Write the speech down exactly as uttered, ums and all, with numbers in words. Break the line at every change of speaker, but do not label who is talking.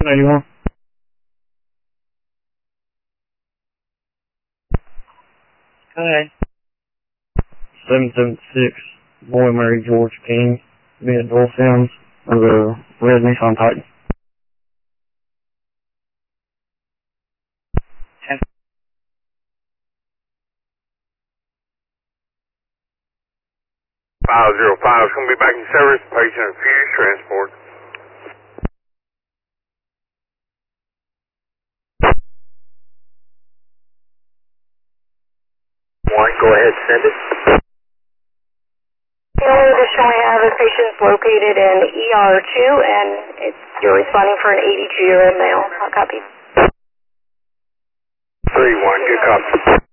eighty-one.
Okay.
seven seven six, Boy Mary George King, mid door sounds of the red Nissan Titan.
five zero five is going to be back in service, patient Fuse Transport. One, go ahead, send it.
You additionally have a patient located in E R two, and it's, you're responding for an eighty-two-year-old male. I'll copy.
three one, good copy.